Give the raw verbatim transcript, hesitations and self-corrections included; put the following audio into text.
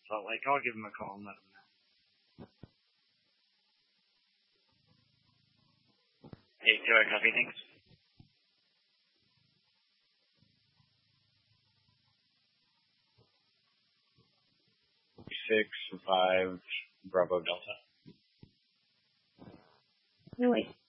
So, like, I'll give him a call and let him know. Hey, do I copy things? Six, five, Bravo Delta. No, wait.